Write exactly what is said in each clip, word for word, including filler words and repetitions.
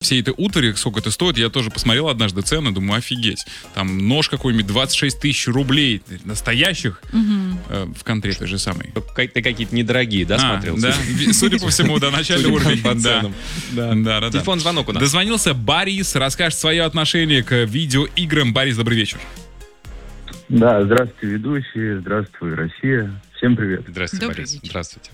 всей этой утвари, сколько это стоит, я тоже посмотрел однажды цены, думаю, офигеть. Там нож какой-нибудь двадцать шесть тысяч рублей настоящих Угу. э, в контре той же самой. Ты какие-то недорогие, да, А, смотрел? да. Судя по всему, да, начальный Судя по уровень. Да. ценам. Да, да, да. Телефон звонок у нас. Дозвонился Борис, расскажет свое отношение к видеоиграм. Борис, добрый вечер. Да, здравствуйте, ведущие, здравствуй, Россия. Всем привет. Здравствуйте, Добрый Борис. вечер. Здравствуйте.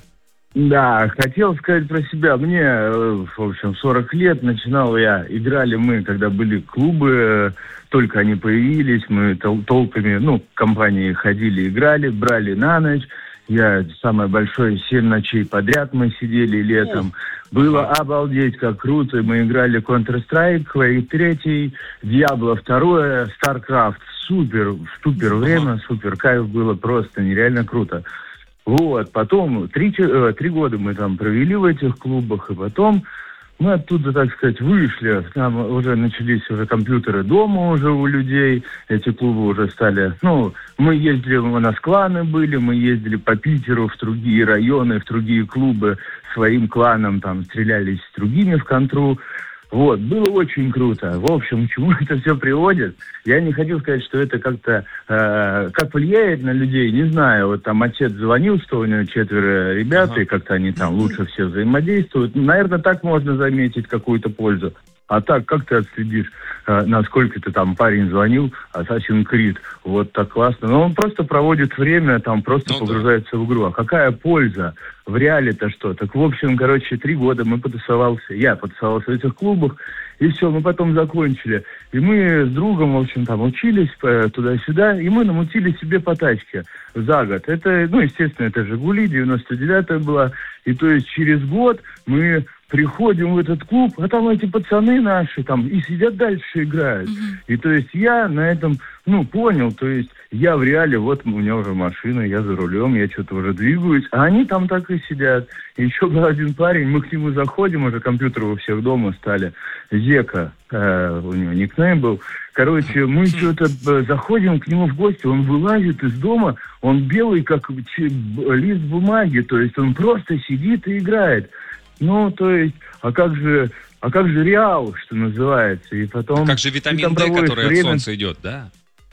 Да, хотел сказать про себя. Мне, э, в общем, сорок лет, начинал я, играли мы, когда были клубы, э, только они появились, мы тол- толпами, ну, компании ходили, играли, брали на ночь. Я, самое большое, семь ночей подряд мы сидели летом. Было обалдеть, как круто. Мы играли Counter-Strike, Quake три, Diablo два, StarCraft. Супер, супер время, супер кайф, было просто нереально круто. Вот, потом три, че- э, три года мы там провели в этих клубах, и потом мы оттуда, так сказать, вышли. Там уже начались уже компьютеры дома уже у людей, эти клубы уже стали... Ну, мы ездили, у нас кланы были, мы ездили по Питеру в другие районы, в другие клубы своим кланом, там, стрелялись с другими в контру. Вот, было очень круто. В общем, к чему это все приводит? Я не хочу сказать, что это как-то... Э, как влияет на людей, не знаю. Вот там отец звонил, что у него четверо ребят, Ага. и как-то они там лучше все взаимодействуют. Наверное, так можно заметить какую-то пользу. А так, как ты отследишь, э, насколько ты там парень звонил, Assassin's Creed, вот так классно. Но он просто проводит время, там просто Ну да. погружается в игру. А какая польза? В реале-то что? Так, в общем, короче, три года мы потусовался, я потусовался в этих клубах, и все, мы потом закончили. И мы с другом, в общем, там учились э, туда-сюда, и мы намутили себе по тачке за год. Это, ну, естественно, это «Жигули», девяносто девятая была. И то есть через год мы приходим в этот клуб, а там эти пацаны наши там и сидят дальше играют. Мгм. И то есть я на этом, ну, понял, то есть я в реале, вот у меня уже машина, я за рулем, я что-то уже двигаюсь, а они там так и сидят. И еще был один парень, мы к нему заходим, уже компьютеры у всех дома стали, Зека, э, у него никнейм был. Короче, мы что-то э, заходим к нему в гости, он вылазит из дома, он белый, как ч- б- лист бумаги, то есть он просто сидит и играет. Ну, то есть, а как же, а как же реал, что называется, и потом... Как же ты витамин там D, проводишь который от время. солнца идет, да?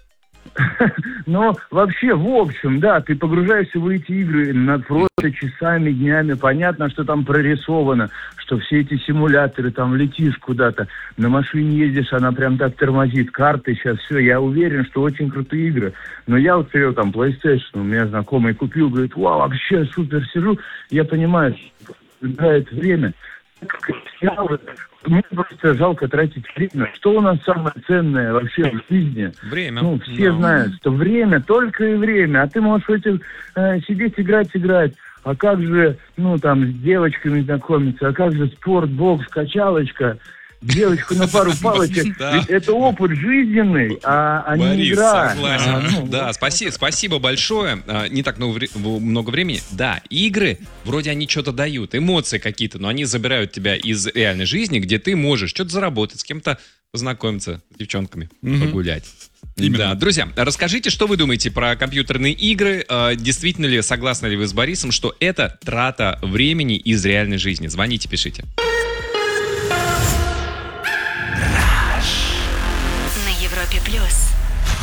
Но вообще, в общем, да, ты погружаешься в эти игры на просто часами, днями. Понятно, что там прорисовано, что все эти симуляторы, там летишь куда-то, на машине ездишь, она прям так тормозит, карты сейчас, все. Я уверен, что очень крутые игры. Но я вот смотрел там PlayStation, у меня знакомый купил, говорит, вау, вообще супер, сижу. Я понимаю, что играет время. Мне просто жалко тратить время. Что у нас самое ценное вообще в жизни? Время. Ну, все Да. знают, что время, только и время. А ты можешь в этих, э, сидеть, играть, играть. А как же, ну, там, с девочками знакомиться? А как же спорт, бокс, качалочка? Девочку на пару палочек. Да. Ведь это опыт жизненный, а, а не Борис, игра. согласен. А, ну, да, вот. спасибо, спасибо большое. А, не так много, вре- много времени. Да, игры, вроде они что-то дают, эмоции какие-то, но они забирают тебя из реальной жизни, где ты можешь что-то заработать, с кем-то познакомиться, с девчонками, Мгм. погулять. Именно. Да, друзья, расскажите, что вы думаете про компьютерные игры. А, действительно ли, согласны ли вы с Борисом, что это трата времени из реальной жизни? Звоните, пишите. На Европе плюс.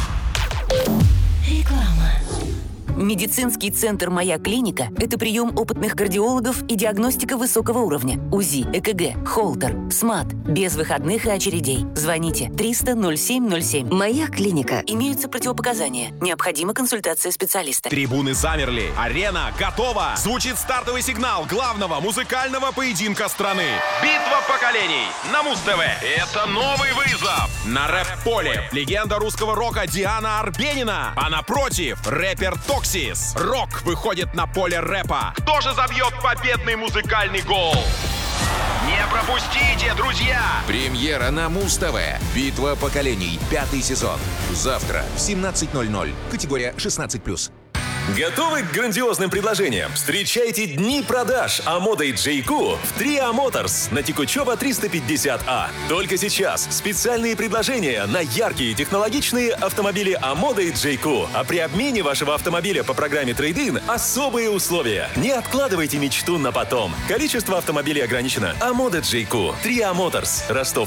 Реклама. Медицинский центр «Моя клиника» — это прием опытных кардиологов и диагностика высокого уровня. УЗИ, ЭКГ, холтер, СМАТ. Без выходных и очередей. Звоните триста ноль семь ноль семь. «Моя клиника». Имеются противопоказания. Необходима консультация специалиста. Трибуны замерли. Арена готова. Звучит стартовый сигнал главного музыкального поединка страны. Битва поколений на Муз-ТВ. Это новый вызов. На рэп-поле легенда русского рока Диана Арбенина. А напротив рэпер Токсис. Рок выходит на поле рэпа. Кто же забьет победный музыкальный гол? Не пропустите, друзья! Премьера на Муз-ТВ. Битва поколений. Пятый сезон. Завтра в семнадцать ноль ноль. Категория шестнадцать плюс. Готовы к грандиозным предложениям? Встречайте дни продаж Амода и джей кью в Триа Моторс на Тикучева триста пятьдесят А. Только сейчас специальные предложения на яркие технологичные автомобили Амода и джей кью. А при обмене вашего автомобиля по программе Трейд-ин особые условия. Не откладывайте мечту на потом. Количество автомобилей ограничено. Амода джей кью. Триа Моторс. Ростов.